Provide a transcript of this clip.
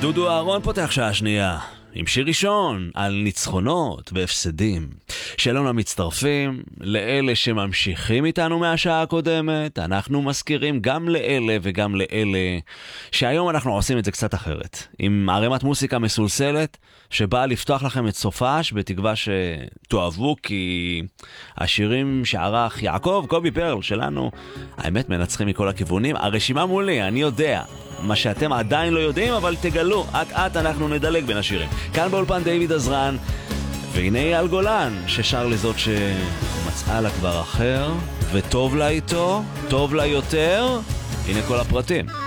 דודו אהרון פותח שעה שנייה עם שיר ראשון על ניצחונות והפסדים. שלום למצטרפים, לאלה שממשיכים איתנו מהשעה הקודמת. אנחנו מזכירים גם לאלה וגם לאלה שהיום אנחנו עושים את זה קצת אחרת, עם ערימת מוסיקה מסולסלת שבאה לפתוח לכם את סופש, בתקווה שתאהבו, כי השירים שערך יעקב קובי פרל שלנו האמת מנצחים מכל הכיוונים. הרשימה מולי, אני יודע מה שאתם עדיין לא יודעים, אבל תגלו, אט אנחנו נדלג בין השירים. כאן באולפן דיוויד עזרן, והנה אייל גולן ששר לזאת שמצאה לה כבר אחר וטוב לה איתו, טוב לה יותר. הנה כל הפרטים.